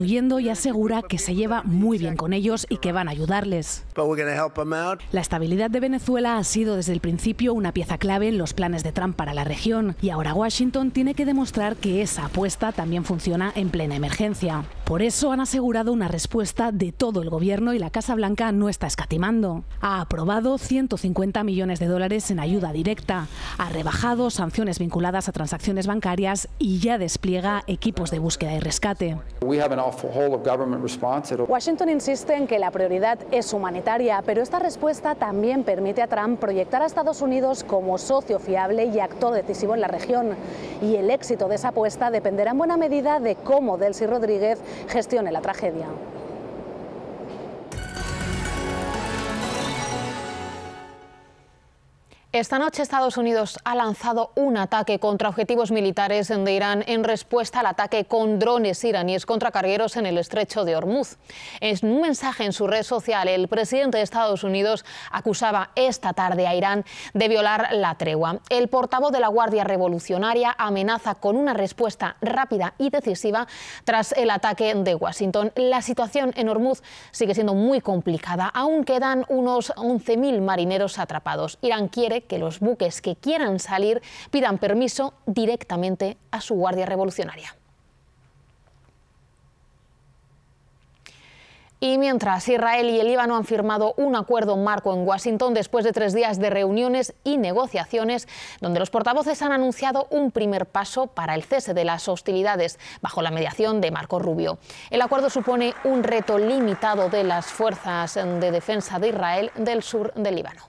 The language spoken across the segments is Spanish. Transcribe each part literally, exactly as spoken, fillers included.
Huyendo y asegura que se lleva muy bien con ellos y que van a ayudarles. La estabilidad de Venezuela ha sido desde el principio una pieza clave en los planes de Trump para la región y ahora Washington tiene que demostrar que esa apuesta también funciona en plena emergencia. Por eso han asegurado una respuesta de todo el gobierno y la Casa Blanca no está escatimando. Ha aprobado ciento cincuenta millones de dólares en ayuda directa, ha rebajado sanciones vinculadas a transacciones bancarias y ya despliega equipos de búsqueda y rescate. Washington insiste en que la prioridad es humanitaria, pero esta respuesta también permite a Trump proyectar a Estados Unidos como socio fiable y actor decisivo en la región. Y el éxito de esa apuesta dependerá en buena medida de cómo Delcy Rodríguez gestione la tragedia. Esta noche Estados Unidos ha lanzado un ataque contra objetivos militares de Irán en respuesta al ataque con drones iraníes contra cargueros en el estrecho de Hormuz. En un mensaje en su red social, el presidente de Estados Unidos acusaba esta tarde a Irán de violar la tregua. El portavoz de la Guardia Revolucionaria amenaza con una respuesta rápida y decisiva tras el ataque de Washington. La situación en Hormuz sigue siendo muy complicada. Aún quedan unos once mil marineros atrapados. Irán quiere que los buques que quieran salir pidan permiso directamente a su Guardia Revolucionaria. Y mientras Israel y el Líbano han firmado un acuerdo marco en Washington después de tres días de reuniones y negociaciones, donde los portavoces han anunciado un primer paso para el cese de las hostilidades bajo la mediación de Marco Rubio. El acuerdo supone un reto limitado de las fuerzas de defensa de Israel del sur del Líbano.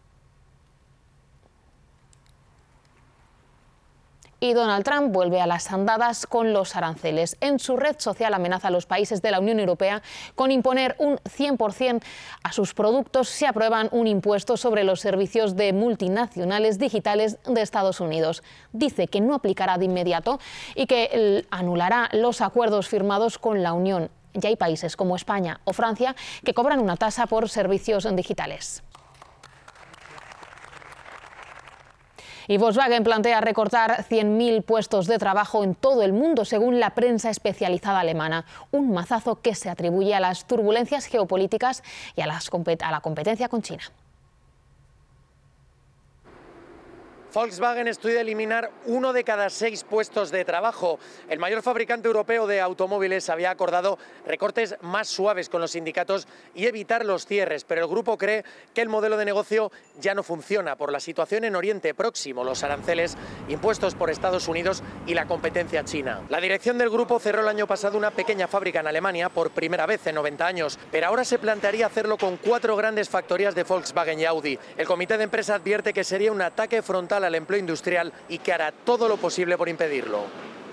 Y Donald Trump vuelve a las andadas con los aranceles. En su red social amenaza a los países de la Unión Europea con imponer un cien por cien a sus productos si aprueban un impuesto sobre los servicios de multinacionales digitales de Estados Unidos. Dice que no aplicará de inmediato y que anulará los acuerdos firmados con la Unión. Ya hay países como España o Francia que cobran una tasa por servicios digitales. Y Volkswagen plantea recortar cien mil puestos de trabajo en todo el mundo, según la prensa especializada alemana. Un mazazo que se atribuye a las turbulencias geopolíticas y a, las, a la competencia con China. Volkswagen estudia eliminar uno de cada seis puestos de trabajo. El mayor fabricante europeo de automóviles había acordado recortes más suaves con los sindicatos y evitar los cierres, pero el grupo cree que el modelo de negocio ya no funciona por la situación en Oriente Próximo, los aranceles impuestos por Estados Unidos y la competencia china. La dirección del grupo cerró el año pasado una pequeña fábrica en Alemania por primera vez en noventa años, pero ahora se plantearía hacerlo con cuatro grandes factorías de Volkswagen y Audi. El comité de empresa advierte que sería un ataque frontal al empleo industrial y que hará todo lo posible por impedirlo.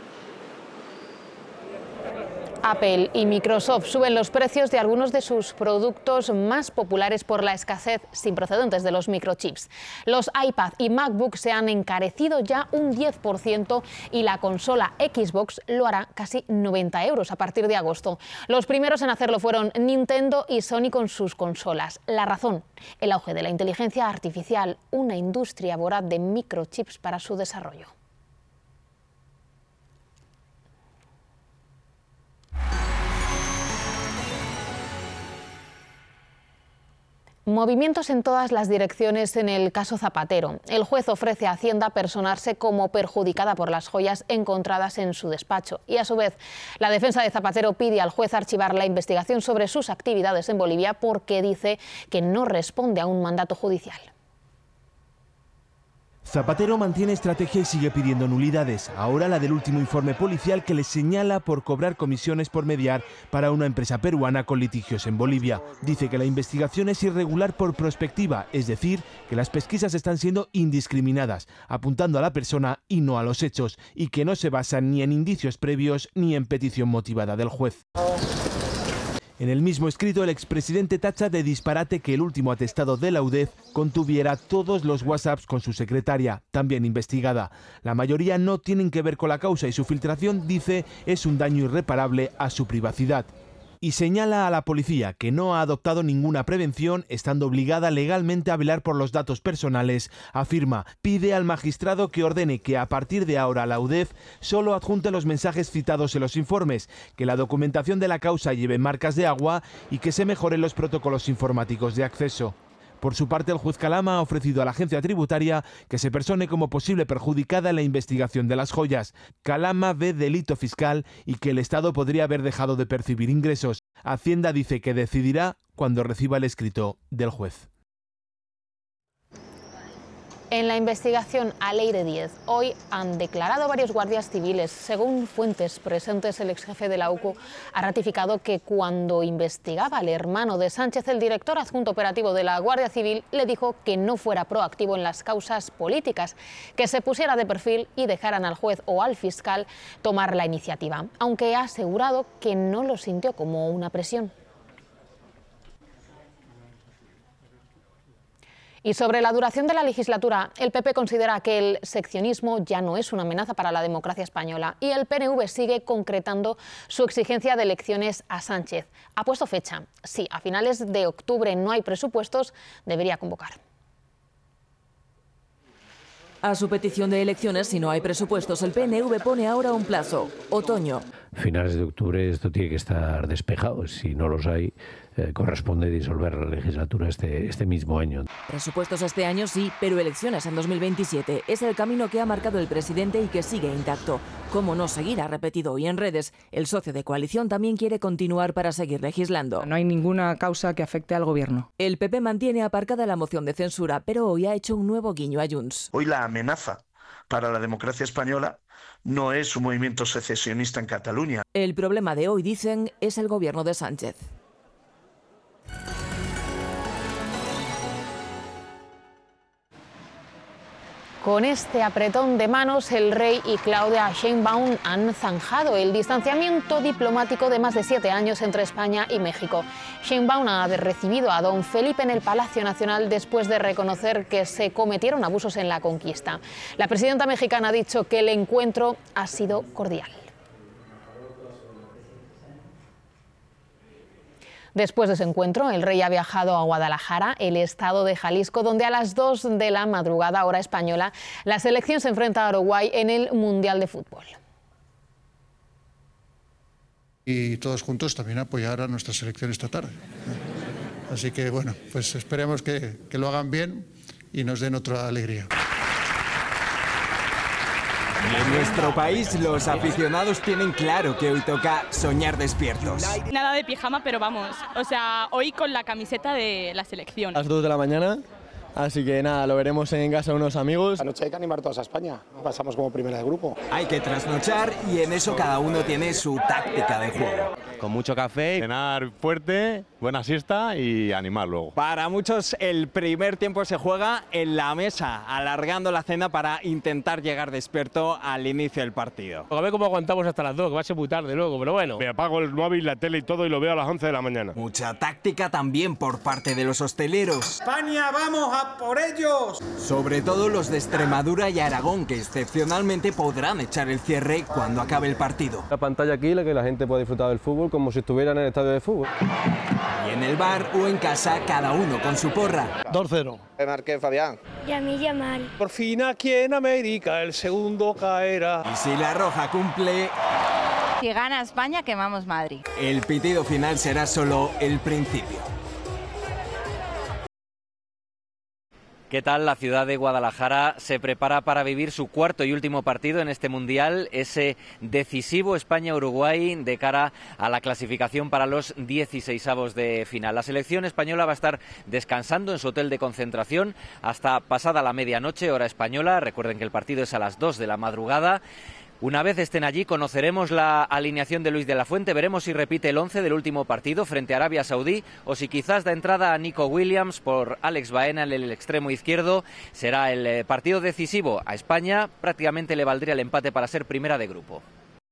Apple y Microsoft suben los precios de algunos de sus productos más populares por la escasez sin precedentes de los microchips. Los iPad y MacBook se han encarecido ya un diez por ciento y la consola Xbox lo hará casi noventa euros a partir de agosto. Los primeros en hacerlo fueron Nintendo y Sony con sus consolas. La razón, el auge de la inteligencia artificial, una industria voraz de microchips para su desarrollo. Movimientos en todas las direcciones en el caso Zapatero. El juez ofrece a Hacienda personarse como perjudicada por las joyas encontradas en su despacho. Y a su vez, la defensa de Zapatero pide al juez archivar la investigación sobre sus actividades en Bolivia porque dice que no responde a un mandato judicial. Zapatero mantiene estrategia y sigue pidiendo nulidades. Ahora la del último informe policial que le señala por cobrar comisiones por mediar para una empresa peruana con litigios en Bolivia. Dice que la investigación es irregular por prospectiva, es decir, que las pesquisas están siendo indiscriminadas, apuntando a la persona y no a los hechos, y que no se basan ni en indicios previos ni en petición motivada del juez. En el mismo escrito, el expresidente tacha de disparate que el último atestado de la U D E F contuviera todos los WhatsApps con su secretaria, también investigada. La mayoría no tienen que ver con la causa y su filtración, dice, es un daño irreparable a su privacidad. y señala a la policía que no ha adoptado ninguna prevención, estando obligada legalmente a velar por los datos personales. Afirma, pide al magistrado que ordene que a partir de ahora la U D E F solo adjunte los mensajes citados en los informes, que la documentación de la causa lleve marcas de agua y que se mejoren los protocolos informáticos de acceso. Por su parte, el juez Calama ha ofrecido a la agencia tributaria que se persone como posible perjudicada en la investigación de las joyas. Calama ve delito fiscal y que el Estado podría haber dejado de percibir ingresos. Hacienda dice que decidirá cuando reciba el escrito del juez. En la investigación Aleire Díez, hoy han declarado varios guardias civiles. Según fuentes presentes, el exjefe de la U C U ha ratificado que cuando investigaba al hermano de Sánchez, el director adjunto operativo de la Guardia Civil le dijo que no fuera proactivo en las causas políticas, que se pusiera de perfil y dejaran al juez o al fiscal tomar la iniciativa, aunque ha asegurado que no lo sintió como una presión. Y sobre la duración de la legislatura, el P P considera que el seccionismo ya no es una amenaza para la democracia española y el P N V sigue concretando su exigencia de elecciones a Sánchez. Ha puesto fecha. Si a finales de octubre no hay presupuestos, debería convocar. A su petición de elecciones, si no hay presupuestos, el P N V pone ahora un plazo, otoño. Finales de octubre esto tiene que estar despejado. Si no los hay, eh, corresponde disolver la legislatura este, este mismo año. Presupuestos este año sí, pero elecciones en dos mil veintisiete. Es el camino que ha marcado el presidente y que sigue intacto. ¿Cómo no seguir? Ha repetido hoy en redes. El socio de coalición también quiere continuar para seguir legislando. No hay ninguna causa que afecte al gobierno. El P P mantiene aparcada la moción de censura, pero hoy ha hecho un nuevo guiño a Junts. Hoy la amenaza para la democracia española no es un movimiento secesionista en Cataluña. El problema de hoy, dicen, es el gobierno de Sánchez. Con este apretón de manos, el rey y Claudia Sheinbaum han zanjado el distanciamiento diplomático de más de siete años entre España y México. Sheinbaum ha recibido a don Felipe en el Palacio Nacional después de reconocer que se cometieron abusos en la conquista. La presidenta mexicana ha dicho que el encuentro ha sido cordial. Después de ese encuentro, el rey ha viajado a Guadalajara, el estado de Jalisco, donde a las dos de la madrugada, hora española, la selección se enfrenta a Uruguay en el Mundial de Fútbol. Y todos juntos también apoyar a nuestra selección esta tarde. Así que, bueno, pues esperemos que, que lo hagan bien y nos den otra alegría. En nuestro país, los aficionados tienen claro que hoy toca soñar despiertos. Nada de pijama, pero vamos, o sea, hoy con la camiseta de la selección. A las dos de la mañana, así que nada, lo veremos en casa de unos amigos. Anoche hay que animar todos a España, pasamos como primera de grupo. Hay que trasnochar y en eso cada uno tiene su táctica de juego. Con mucho café, cenar fuerte, buena siesta y animar luego. Para muchos el primer tiempo se juega en la mesa, alargando la cena para intentar llegar despierto al inicio del partido. A ver cómo aguantamos hasta las dos, que va a ser muy tarde luego, pero bueno. Me apago el móvil, la tele y todo y lo veo a las once de la mañana. Mucha táctica también por parte de los hosteleros. ¡España, vamos a por ellos! Sobre todo los de Extremadura y Aragón, que excepcionalmente podrán echar el cierre cuando acabe el partido. La pantalla aquí, la que la gente puede disfrutar del fútbol como si estuviera en el estadio de fútbol. Y en el bar o en casa, cada uno con su porra. dos cero. Me marqué Fabián. Y a mí Yamal. Por fin aquí en América el segundo caerá. Y si la roja cumple... Si gana España, quemamos Madrid. El pitido final será solo el principio. ¿Qué tal? La ciudad de Guadalajara se prepara para vivir su cuarto y último partido en este Mundial, ese decisivo España-Uruguay de cara a la clasificación para los dieciseisavos de final. La selección española va a estar descansando en su hotel de concentración hasta pasada la medianoche, hora española. Recuerden que el partido es a las dos de la madrugada. Una vez estén allí conoceremos la alineación de Luis de la Fuente, veremos si repite el once del último partido frente a Arabia Saudí o si quizás da entrada a Nico Williams por Alex Baena en el extremo izquierdo. Será el partido decisivo a España, prácticamente le valdría el empate para ser primera de grupo.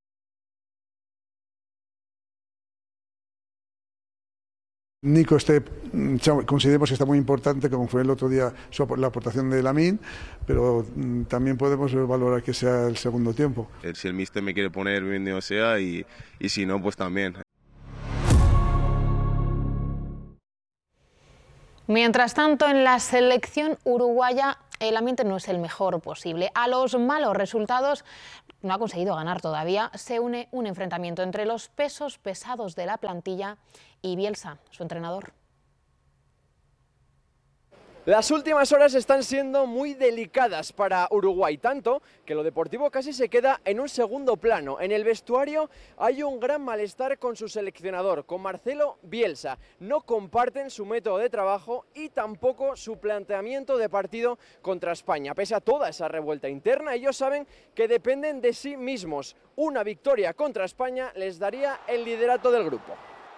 Nico este, consideramos que está muy importante, como fue el otro día su, la aportación de Lamine, pero mm, también podemos valorar que sea el segundo tiempo. Si el míster me quiere poner, bienvenido sea, y, y si no, pues también. Mientras tanto, en la selección uruguaya el ambiente no es el mejor posible. A los malos resultados, no ha conseguido ganar todavía, se une un enfrentamiento entre los pesos pesados de la plantilla y Bielsa, su entrenador. Las últimas horas están siendo muy delicadas para Uruguay, tanto que lo deportivo casi se queda en un segundo plano. En el vestuario hay un gran malestar con su seleccionador, con Marcelo Bielsa. No comparten su método de trabajo y tampoco su planteamiento de partido contra España. Pese a toda esa revuelta interna, ellos saben que dependen de sí mismos. Una victoria contra España les daría el liderato del grupo.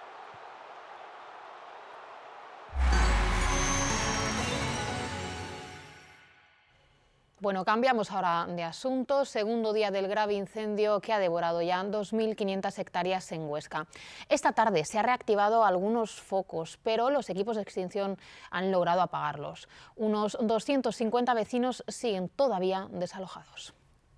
Bueno, cambiamos ahora de asunto. Segundo día del grave incendio que ha devorado ya dos mil quinientas hectáreas en Huesca. Esta tarde se han reactivado algunos focos, pero los equipos de extinción han logrado apagarlos. Unos doscientos cincuenta vecinos siguen todavía desalojados.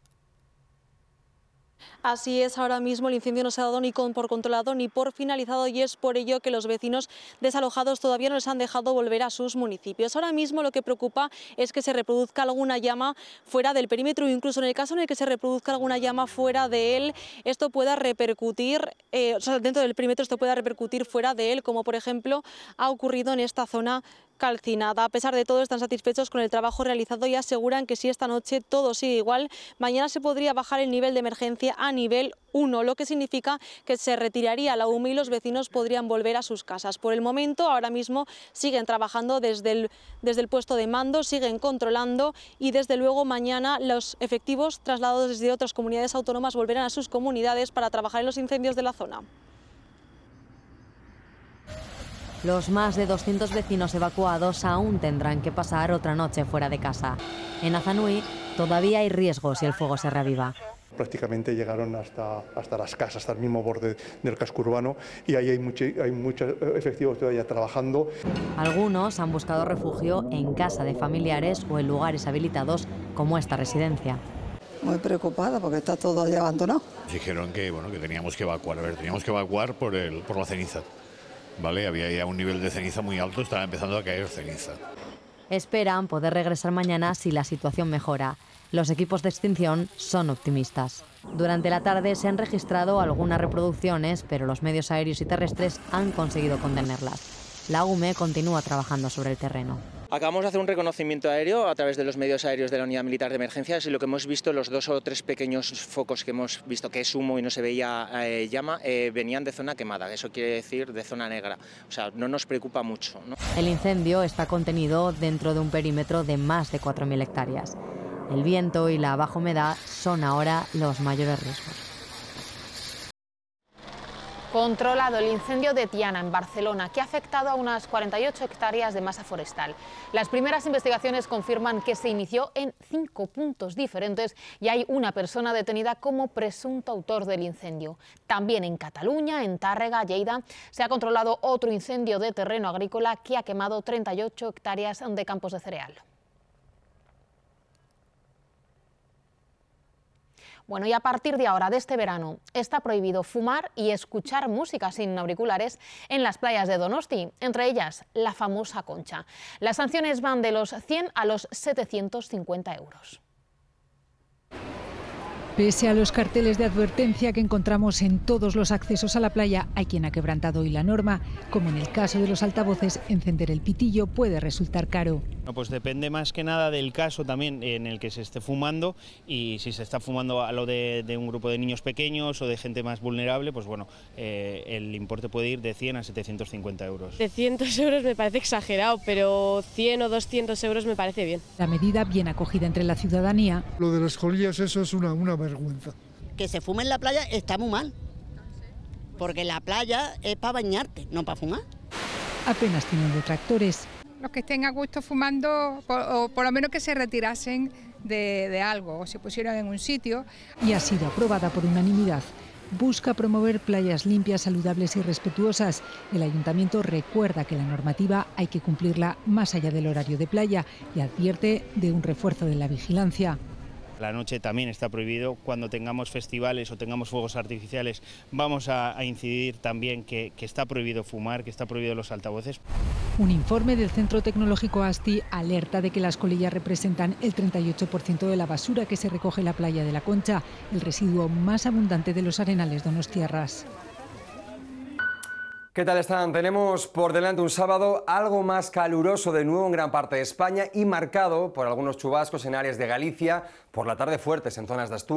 Así es, ahora mismo el incendio no se ha dado ni por controlado ni por finalizado y es por ello que los vecinos desalojados todavía no les han dejado volver a sus municipios. Ahora mismo lo que preocupa es que se reproduzca alguna llama fuera del perímetro, incluso en el caso en el que se reproduzca alguna llama fuera de él, esto pueda repercutir, eh, o sea, dentro del perímetro esto pueda repercutir fuera de él, como por ejemplo ha ocurrido en esta zona calcinada. A pesar de todo, están satisfechos con el trabajo realizado y aseguran que si esta noche todo sigue igual, mañana se podría bajar el nivel de emergencia a nivel uno, lo que significa que se retiraría la humo y los vecinos podrían volver a sus casas. Por el momento, ahora mismo siguen trabajando desde el, desde el puesto de mando, siguen controlando y desde luego mañana los efectivos trasladados desde otras comunidades autónomas volverán a sus comunidades para trabajar en los incendios de la zona. Los más de doscientos vecinos evacuados aún tendrán que pasar otra noche fuera de casa. En Azanui todavía hay riesgo si el fuego se reaviva. Prácticamente llegaron hasta, hasta las casas, hasta el mismo borde del casco urbano y ahí hay muchos hay mucho efectivos todavía trabajando. Algunos han buscado refugio en casa de familiares o en lugares habilitados como esta residencia. Muy preocupada porque está todo ahí abandonado. Dijeron que, bueno, que teníamos que evacuar, a ver, teníamos que evacuar por, el, por la ceniza. Vale, había ya un nivel de ceniza muy alto, estaba empezando a caer ceniza. Esperan poder regresar mañana si la situación mejora. Los equipos de extinción son optimistas. Durante la tarde se han registrado algunas reproducciones, pero los medios aéreos y terrestres han conseguido contenerlas. La U M E continúa trabajando sobre el terreno. Acabamos de hacer un reconocimiento aéreo a través de los medios aéreos de la Unidad Militar de Emergencias y lo que hemos visto, los dos o tres pequeños focos que hemos visto que es humo y no se veía eh, llama, eh, venían de zona quemada, eso quiere decir de zona negra, o sea, no nos preocupa mucho, ¿no? El incendio está contenido dentro de un perímetro de más de cuatro mil hectáreas. El viento y la baja humedad son ahora los mayores riesgos. Controlado el incendio de Tiana, en Barcelona, que ha afectado a unas cuarenta y ocho hectáreas de masa forestal. Las primeras investigaciones confirman que se inició en cinco puntos diferentes y hay una persona detenida como presunto autor del incendio. También en Cataluña, en Tàrrega, Lleida, se ha controlado otro incendio de terreno agrícola que ha quemado treinta y ocho hectáreas de campos de cereal. Bueno, y a partir de ahora, de este verano, está prohibido fumar y escuchar música sin auriculares en las playas de Donosti, entre ellas la famosa Concha. Las sanciones van de los cien a los setecientos cincuenta euros. Pese a los carteles de advertencia que encontramos en todos los accesos a la playa, hay quien ha quebrantado hoy la norma. Como en el caso de los altavoces, encender el pitillo puede resultar caro. No, pues depende más que nada del caso también en el que se esté fumando, y si se está fumando a lo de, de un grupo de niños pequeños o de gente más vulnerable, pues bueno, eh, el importe puede ir de cien a setecientos cincuenta euros. setecientos euros me parece exagerado, pero cien o doscientos euros me parece bien. La medida, bien acogida entre la ciudadanía. Lo de las colillas, eso es una, una vergüenza. Que se fume en la playa está muy mal, porque la playa es para bañarte, no para fumar. Apenas tienen detractores. Los que estén a gusto fumando, por, o por lo menos que se retirasen de, de algo, o se pusieran en un sitio. Y ha sido aprobada por unanimidad. Busca promover playas limpias, saludables y respetuosas. El ayuntamiento recuerda que la normativa hay que cumplirla más allá del horario de playa y advierte de un refuerzo de la vigilancia. La noche también está prohibido. Cuando tengamos festivales o tengamos fuegos artificiales, vamos a, a incidir también que, que está prohibido fumar, que está prohibido los altavoces. Un informe del Centro Tecnológico ASTI alerta de que las colillas representan el treinta y ocho por ciento de la basura que se recoge en la playa de la Concha, el residuo más abundante de los arenales donostiarras. ¿Qué tal están? Tenemos por delante un sábado algo más caluroso de nuevo en gran parte de España y marcado por algunos chubascos en áreas de Galicia, por la tarde fuertes en zonas de Asturias.